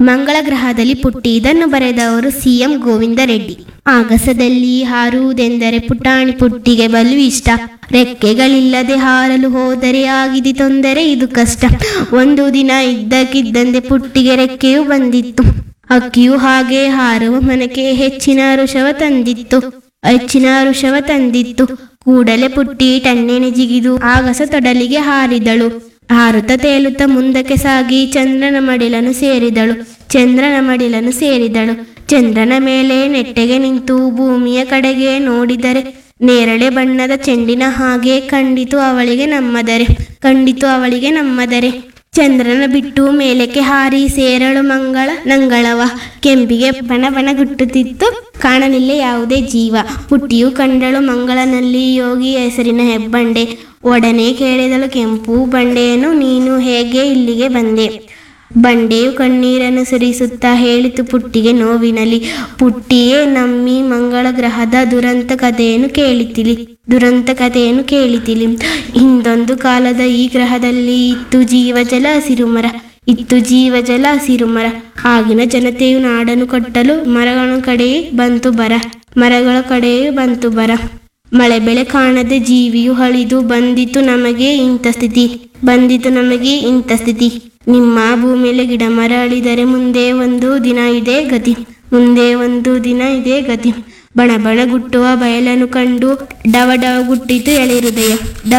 ಮಂಗಳ ಗ್ರಹದಲ್ಲಿ ಪುಟ್ಟಿ. ಇದನ್ನು ಬರೆದವರು ಸಿಎಂ ಗೋವಿಂದ ರೆಡ್ಡಿ. ಆಗಸದಲ್ಲಿ ಹಾರುವುದೆಂದರೆ ಪುಟಾಣಿ ಪುಟ್ಟಿಗೆ ಬಲು ಇಷ್ಟ. ರೆಕ್ಕೆಗಳಿಲ್ಲದೆ ಹಾರಲು ಹೋದರೆ ಆಗಿದೆ ತೊಂದರೆ, ಇದು ಕಷ್ಟ. ಒಂದು ದಿನ ಇದ್ದಕ್ಕಿದ್ದಂತೆ ಪುಟ್ಟಿಗೆ ರೆಕ್ಕೆಯು ಬಂದಿತ್ತು. ಅಕ್ಕಿಯು ಹಾಗೆ ಹಾರುವ ಮನಕ್ಕೆ ಹೆಚ್ಚಿನ ಋಷವ ತಂದಿತ್ತು. ಕೂಡಲೇ ಪುಟ್ಟಿ ಟನ್ನೆನೆ ಜಿಗಿದು ಆಗಸ ತೊಡಲಿಗೆ ಹಾರಿದಳು. ಹಾರುತ್ತಾ ತೇಲುತ್ತಾ ಮುಂದಕ್ಕೆ ಸಾಗಿ ಚಂದ್ರನ ಮಡಿಲನ್ನು ಸೇರಿದಳು. ಚಂದ್ರನ ಮೇಲೆ ನೆಟ್ಟಗೆ ನಿಂತು ಭೂಮಿಯ ಕಡೆಗೆ ನೋಡಿದರೆ ನೇರಳೆ ಬಣ್ಣದ ಚೆಂಡಿನ ಹಾಗೆ ಕಂಡಿತು ಅವಳಿಗೆ ನಮ್ಮದರೆ. ಚಂದ್ರನ ಬಿಟ್ಟು ಮೇಲಕ್ಕೆ ಹಾರಿ ಸೇರಳು ನಂಗಳವ. ಕೆಂಪಿಗೆ ಬಣ ಗುಟ್ಟುತ್ತಿತ್ತು, ಕಾಣಲಿಲ್ಲ ಯಾವುದೇ ಜೀವ. ಪುಟ್ಟಿಯು ಕಂಡಳು ಮಂಗಳನಲ್ಲಿ ಯೋಗಿ ಹೆಸರಿನ ಹೆಬ್ಬಂಡೆ. ಒಡನೆ ಕೇಳಿದಳು ಕೆಂಪು ಬಂಡೆಯನ್ನು, ನೀನು ಹೇಗೆ ಇಲ್ಲಿಗೆ ಬಂದೆ? ಬಂಡೆಯು ಕಣ್ಣೀರನ್ನು ಸುರಿಸುತ್ತಾ ಹೇಳಿತು ಪುಟ್ಟಿಗೆ ನೋವಿನಲ್ಲಿ, ಪುಟ್ಟಿಯೇ, ನಮ್ಮಿ ಮಂಗಳ ಗ್ರಹದ ದುರಂತ ಕಥೆಯನ್ನು ಕೇಳಿತಿಲಿ. ಹಿಂದೊಂದು ಕಾಲದ ಈ ಗ್ರಹದಲ್ಲಿ ಇತ್ತು ಜೀವಜಲ ಹಸಿರು ಮರ. ಆಗಿನ ಜನತೆಯು ನಾಡನ್ನು ಕಟ್ಟಲು ಮರಗಳ ಕಡೆಯೇ ಬಂತು ಬರ. ಮಳೆ ಬೆಳೆ ಕಾಣದೆ ಜೀವಿಯು ಅಳಿದು ಬಂದಿತು ನಮಗೆ ಇಂಥ ಸ್ಥಿತಿ. ನಿಮ್ಮ ಭೂಮಿಯಲ್ಲಿ ಗಿಡ ಮರ ಅಳಿದರೆ ಮುಂದೆ ಒಂದು ದಿನ ಇದೇ ಗತಿ. ಬಣ ಗುಟ್ಟುವ ಬಯಲನ್ನು ಕಂಡು ಡವ ಗುಟ್ಟಿತು ಎಳೆಹೃದಯ.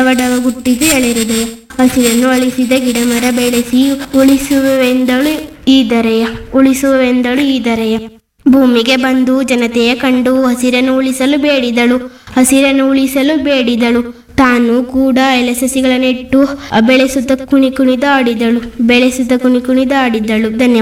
ಹಸಿರನ್ನು ಅಳಿಸಿದ ಗಿಡ ಮರ ಬೆಳೆಸಿ ಉಳಿಸುವೆಂದಳು ಈ ದರೆಯ. ಭೂಮಿಗೆ ಬಂದು ಜನತೆಯ ಕಂಡು ಹಸಿರನ್ನು ಉಳಿಸಲು ಬೇಡಿದಳು. ತಾನು ಕೂಡ ಎಲೆಸಸಿಗಳನ್ನಿಟ್ಟು ಬೆಳೆಸುತ್ತ ಕುಣಿದಾಡಿದಳು. ಧನ್ಯವಾದ.